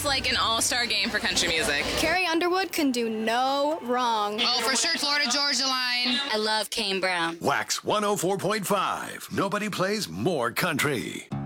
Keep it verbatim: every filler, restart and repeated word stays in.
is like an all-star game for country music. Carrie Underwood can do no wrong. Oh, for sure, Florida Georgia Line. I love Kane Brown. Wax one oh four point five. Nobody plays more country.